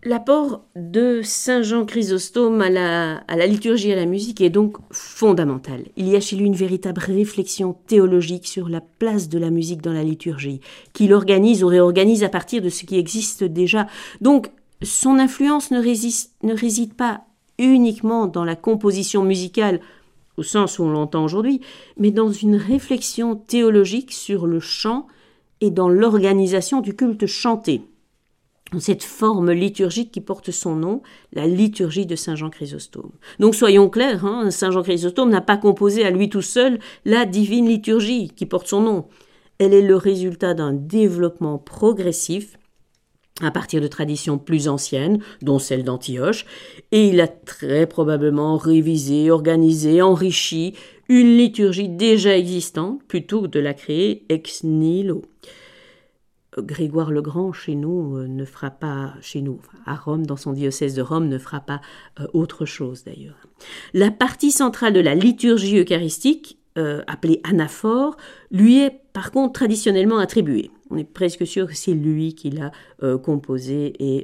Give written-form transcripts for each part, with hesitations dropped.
L'apport de Saint Jean Chrysostome à la liturgie et à la musique est donc fondamental. Il y a chez lui une véritable réflexion théologique sur la place de la musique dans la liturgie, qu'il organise ou réorganise à partir de ce qui existe déjà. Donc, son influence ne réside pas uniquement dans la composition musicale, au sens où on l'entend aujourd'hui, mais dans une réflexion théologique sur le chant et dans l'organisation du culte chanté. Cette forme liturgique qui porte son nom, la liturgie de Saint Jean Chrysostome. Donc soyons clairs, Saint Jean Chrysostome n'a pas composé à lui tout seul la divine liturgie qui porte son nom. Elle est le résultat d'un développement progressif à partir de traditions plus anciennes, dont celle d'Antioche, et il a très probablement révisé, organisé, enrichi une liturgie déjà existante plutôt que de la créer ex nihilo. Grégoire le Grand, chez nous, à Rome, dans son diocèse de Rome, ne fera pas autre chose d'ailleurs. La partie centrale de la liturgie eucharistique, appelée anaphore, lui est par contre traditionnellement attribuée. On est presque sûr que c'est lui qui l'a composée et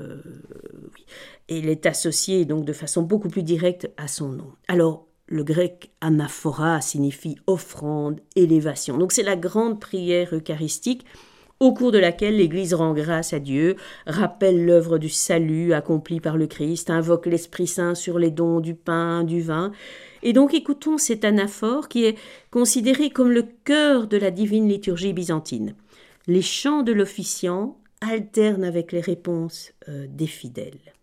il est associé donc de façon beaucoup plus directe à son nom. Alors, le grec anaphora signifie offrande, élévation. Donc c'est la grande prière eucharistique au cours de laquelle l'Église rend grâce à Dieu, rappelle l'œuvre du salut accompli par le Christ, invoque l'Esprit Saint sur les dons du pain, du vin. Et donc écoutons cet anaphore qui est considéré comme le cœur de la divine liturgie byzantine. Les chants de l'officiant alternent avec les réponses des fidèles.